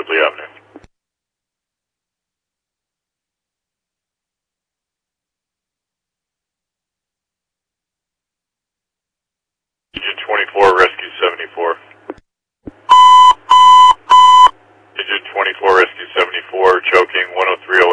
Woodley Avenue. Agent 24, Rescue 74. Agent 24, Rescue 74, choking 10308.